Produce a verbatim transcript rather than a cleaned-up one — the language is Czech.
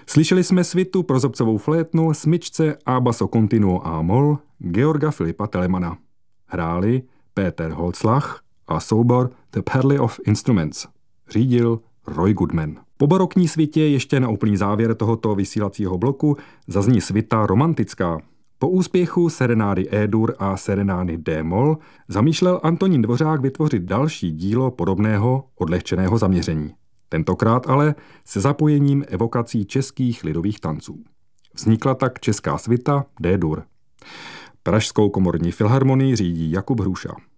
Slyšeli jsme svitu pro zobcovou flétnu, smyčce a basso continuo a moll Georga Filipa Telemana. Hráli Peter Holzlach a soubor The Parley of Instruments. Řídil Roy Goodman. Po barokní svitě ještě na úplný závěr tohoto vysílacího bloku zazní svita romantická. Po úspěchu serenády E-dur a serenády D-moll zamýšlel Antonín Dvořák vytvořit další dílo podobného odlehčeného zaměření. Tentokrát ale se zapojením evokací českých lidových tanců. Vznikla tak česká svita D-dur. Pražskou komorní filharmonii řídí Jakub Hruša.